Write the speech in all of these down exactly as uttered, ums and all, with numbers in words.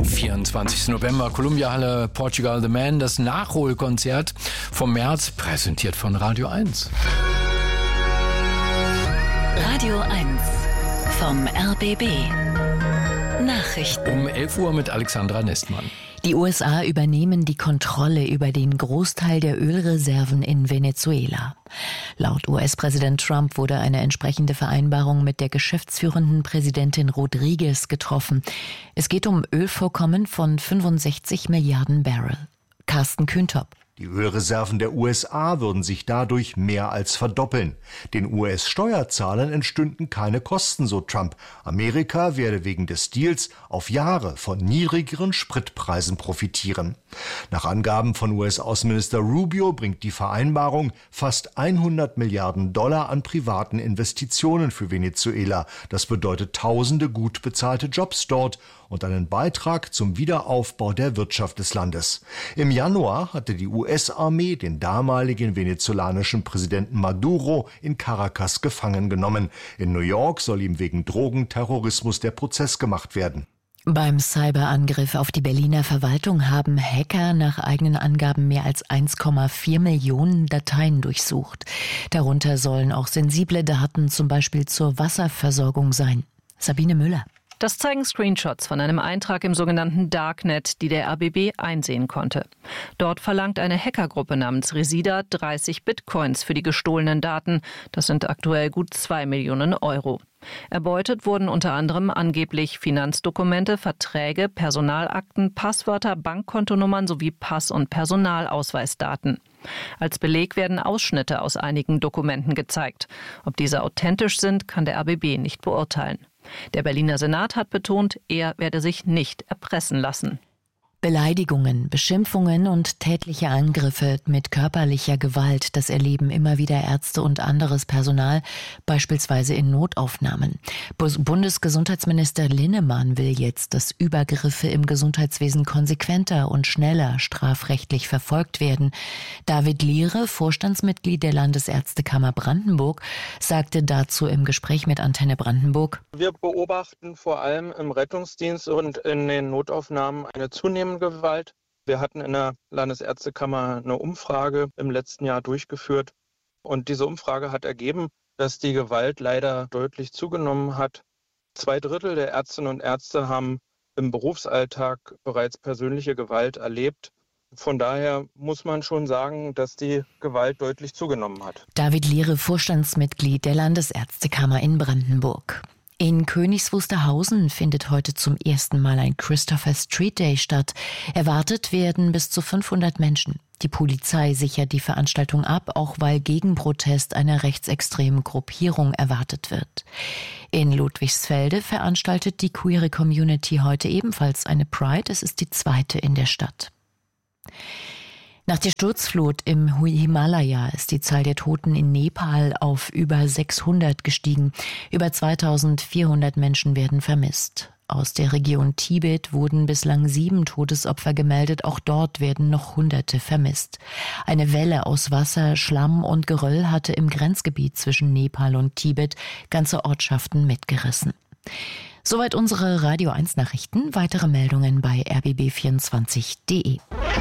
vierundzwanzigsten November, Columbia Halle, Portugal The Man, das Nachholkonzert vom März, präsentiert von Radio eins. Radio eins vom R B B. Nachrichten. Um elf Uhr mit Alexandra Nestmann. Die U S A übernehmen die Kontrolle über den Großteil der Ölreserven in Venezuela. Laut U S-Präsident Trump wurde eine entsprechende Vereinbarung mit der geschäftsführenden Präsidentin Rodriguez getroffen. Es geht um Ölvorkommen von fünfundsechzig Milliarden Barrel. Carsten Kühntop. Die Ölreserven der U S A würden sich dadurch mehr als verdoppeln. Den U S-Steuerzahlern entstünden keine Kosten, so Trump. Amerika werde wegen des Deals auf Jahre von niedrigeren Spritpreisen profitieren. Nach Angaben von U S-Außenminister Rubio bringt die Vereinbarung fast hundert Milliarden Dollar an privaten Investitionen für Venezuela. Das bedeutet tausende gut bezahlte Jobs dort und einen Beitrag zum Wiederaufbau der Wirtschaft des Landes. Im Januar hatte die U S-Armee den damaligen venezolanischen Präsidenten Maduro in Caracas gefangen genommen. In New York soll ihm wegen Drogenterrorismus der Prozess gemacht werden. Beim Cyberangriff auf die Berliner Verwaltung haben Hacker nach eigenen Angaben mehr als eins Komma vier Millionen Dateien durchsucht. Darunter sollen auch sensible Daten, zum Beispiel zur Wasserversorgung sein. Sabine Müller. Das zeigen Screenshots von einem Eintrag im sogenannten Darknet, die der R B B einsehen konnte. Dort verlangt eine Hackergruppe namens Resida dreißig Bitcoins für die gestohlenen Daten. Das sind aktuell gut zwei Millionen Euro. Erbeutet wurden unter anderem angeblich Finanzdokumente, Verträge, Personalakten, Passwörter, Bankkontonummern sowie Pass- und Personalausweisdaten. Als Beleg werden Ausschnitte aus einigen Dokumenten gezeigt. Ob diese authentisch sind, kann der R B B nicht beurteilen. Der Berliner Senat hat betont, er werde sich nicht erpressen lassen. Beleidigungen, Beschimpfungen und tätliche Angriffe mit körperlicher Gewalt, das erleben immer wieder Ärzte und anderes Personal, beispielsweise in Notaufnahmen. Bundesgesundheitsminister Linnemann will jetzt, dass Übergriffe im Gesundheitswesen konsequenter und schneller strafrechtlich verfolgt werden. David Liere, Vorstandsmitglied der Landesärztekammer Brandenburg, sagte dazu im Gespräch mit Antenne Brandenburg: Wir beobachten vor allem im Rettungsdienst und in den Notaufnahmen eine zunehmende Gewalt. Wir hatten in der Landesärztekammer eine Umfrage im letzten Jahr durchgeführt und diese Umfrage hat ergeben, dass die Gewalt leider deutlich zugenommen hat. Zwei Drittel der Ärztinnen und Ärzte haben im Berufsalltag bereits persönliche Gewalt erlebt. Von daher muss man schon sagen, dass die Gewalt deutlich zugenommen hat. David Liere, Vorstandsmitglied der Landesärztekammer in Brandenburg. In Königs Wusterhausen findet heute zum ersten Mal ein Christopher Street Day statt. Erwartet werden bis zu fünfhundert Menschen. Die Polizei sichert die Veranstaltung ab, auch weil Gegenprotest einer rechtsextremen Gruppierung erwartet wird. In Ludwigsfelde veranstaltet die queere Community heute ebenfalls eine Pride. Es ist die zweite in der Stadt. Nach der Sturzflut im Himalaya ist die Zahl der Toten in Nepal auf über sechshundert gestiegen. Über zweitausendvierhundert Menschen werden vermisst. Aus der Region Tibet wurden bislang sieben Todesopfer gemeldet. Auch dort werden noch Hunderte vermisst. Eine Welle aus Wasser, Schlamm und Geröll hatte im Grenzgebiet zwischen Nepal und Tibet ganze Ortschaften mitgerissen. Soweit unsere Radio eins Nachrichten. Weitere Meldungen bei r b b vierundzwanzig punkt d e.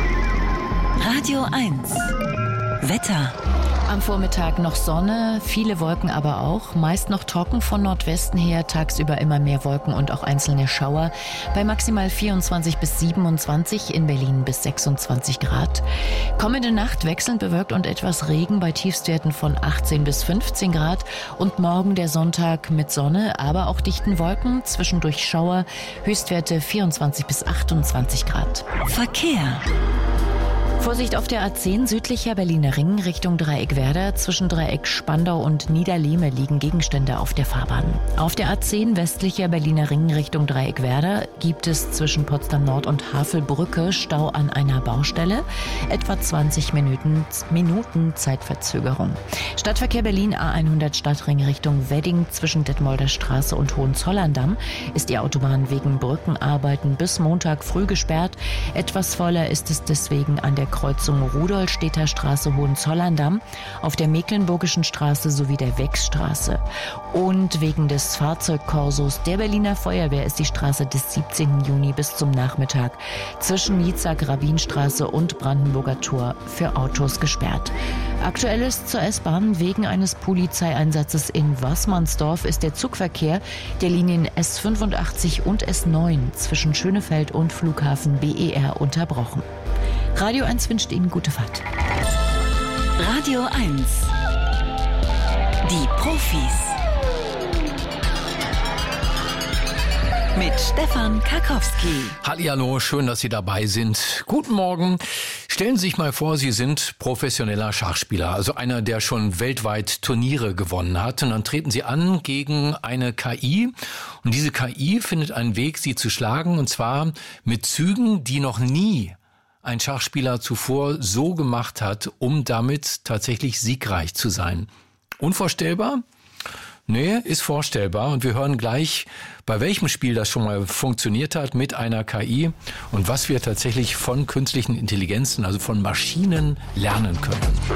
Radio eins. Wetter. Am Vormittag noch Sonne, viele Wolken aber auch, meist noch trocken von Nordwesten her, tagsüber immer mehr Wolken und auch einzelne Schauer, bei maximal vierundzwanzig bis siebenundzwanzig, in Berlin bis sechsundzwanzig Grad. Kommende Nacht wechselnd bewölkt und etwas Regen bei Tiefstwerten von achtzehn bis fünfzehn Grad und morgen der Sonntag mit Sonne, aber auch dichten Wolken, zwischendurch Schauer, Höchstwerte vierundzwanzig bis achtundzwanzig Grad. Verkehr. Vorsicht auf der A zehn südlicher Berliner Ring Richtung Dreieckwerder. Zwischen Dreieck Spandau und Niederlehme liegen Gegenstände auf der Fahrbahn. Auf der A zehn westlicher Berliner Ring Richtung Dreieckwerder gibt es zwischen Potsdam Nord und Havelbrücke Stau an einer Baustelle. Etwa zwanzig Minuten, Minuten Zeitverzögerung. Stadtverkehr Berlin A hundert Stadtring Richtung Wedding zwischen Detmolder Straße und Hohenzollern-Damm ist die Autobahn wegen Brückenarbeiten bis Montag früh gesperrt. Etwas voller ist es deswegen an der der Kreuzung Rudolstedter Straße Hohenzollern-Damm, auf der Mecklenburgischen Straße sowie der Wechsstraße. Und wegen des Fahrzeugkorsos der Berliner Feuerwehr ist die Straße des siebzehnten Juni bis zum Nachmittag zwischen Nizza-Grabinstraße und Brandenburger Tor für Autos gesperrt. Aktuell ist zur S-Bahn wegen eines Polizeieinsatzes in Waßmannsdorf ist der Zugverkehr der Linien S fünfundachtzig und S neun zwischen Schönefeld und Flughafen B E R unterbrochen. Radio eins wünscht Ihnen gute Fahrt. Radio eins. Die Profis. Mit Stefan Karkowski. Hallihallo, schön, dass Sie dabei sind. Guten Morgen. Stellen Sie sich mal vor, Sie sind professioneller Schachspieler, also einer, der schon weltweit Turniere gewonnen hat. Und dann treten Sie an gegen eine K I. Und diese K I findet einen Weg, Sie zu schlagen, und zwar mit Zügen, die noch nie ein Schachspieler zuvor so gemacht hat, um damit tatsächlich siegreich zu sein. Unvorstellbar? Nee, ist vorstellbar, und wir hören gleich, bei welchem Spiel das schon mal funktioniert hat mit einer K I und was wir tatsächlich von künstlichen Intelligenzen, also von Maschinen, lernen können.